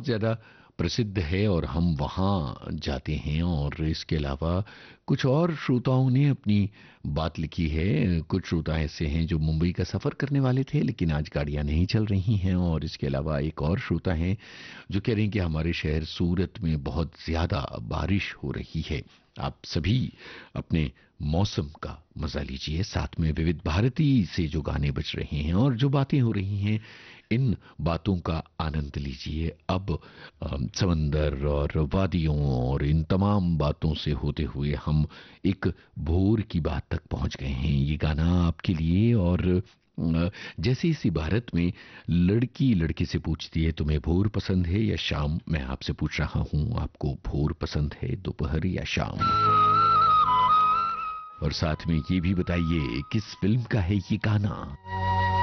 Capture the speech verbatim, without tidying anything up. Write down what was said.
ज़्यादा प्रसिद्ध है और हम वहाँ जाते हैं। और इसके अलावा कुछ और श्रोताओं ने अपनी बात लिखी है। कुछ श्रोता ऐसे हैं जो मुंबई का सफ़र करने वाले थे लेकिन आज गाड़ियाँ नहीं चल रही हैं। और इसके अलावा एक और श्रोता हैं जो कह रहे हैं कि हमारे शहर सूरत में बहुत ज़्यादा बारिश हो रही है। आप सभी अपने मौसम का मजा लीजिए, साथ में विविध भारती से जो गाने बज रहे हैं और जो बातें हो रही हैं इन बातों का आनंद लीजिए। अब अम, समंदर और वादियों और इन तमाम बातों से होते हुए हम एक भोर की बात तक पहुंच गए हैं। ये गाना आपके लिए। और अ, जैसे इस इबारत में लड़की लड़के से पूछती है तुम्हें भोर पसंद है या शाम, मैं आपसे पूछ रहा हूं आपको भोर पसंद है दोपहर या शाम। और साथ में ये भी बताइए किस फिल्म का है ये गाना।